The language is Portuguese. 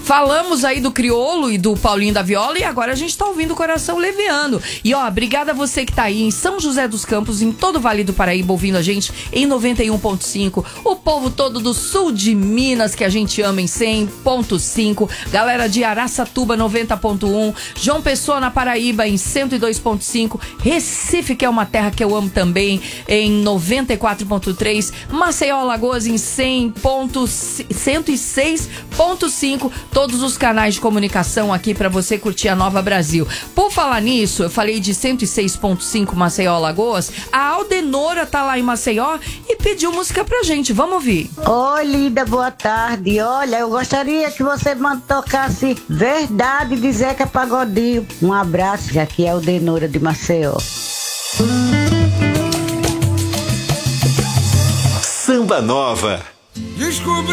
Falamos aí do Criolo e do Paulinho da Viola e agora a gente tá ouvindo o Coração Leviano. E ó, obrigada a você que tá aí em São José dos Campos, em todo o Vale do Paraíba, ouvindo a gente em 91.5. O povo todo do sul de Minas, que a gente ama, em 100.5. Galera de Araçatuba, 90.1. João Pessoa, na Paraíba, em 102.5. Recife, que é uma terra que eu amo também, em 94.3. Maceió, Alagoas, em 106.5. Todos os canais de comunicação aqui pra você curtir a Nova Brasil. Por falar nisso, eu falei de 106.5 Maceió, Alagoas. A Aldenora tá lá em Maceió e pediu música pra gente. Vamos ouvir. Oi, linda, boa tarde. Olha, eu gostaria que você tocasse Verdade de Zeca Pagodinho. Um abraço, já que é a Aldenora de Maceió. Samba Nova. Descobri